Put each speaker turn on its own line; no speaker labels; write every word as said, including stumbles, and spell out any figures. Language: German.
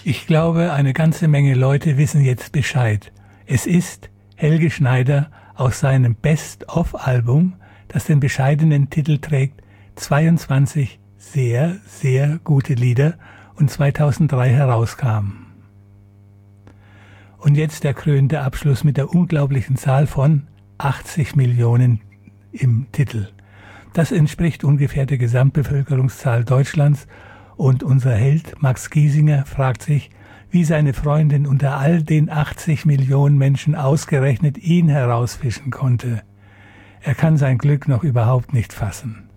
Ich glaube, eine ganze Menge Leute wissen jetzt Bescheid. Es ist Helge Schneider aus seinem Best-of-Album, das den bescheidenen Titel trägt, zweiundzwanzig sehr, sehr gute Lieder und zweitausenddrei herauskam. Und jetzt der krönende Abschluss mit der unglaublichen Zahl von achtzig Millionen im Titel. Das entspricht ungefähr der Gesamtbevölkerungszahl Deutschlands und unser Held Max Giesinger fragt sich, wie seine Freundin unter all den achtzig Millionen Menschen ausgerechnet ihn herausfischen konnte. Er kann sein Glück noch überhaupt nicht fassen.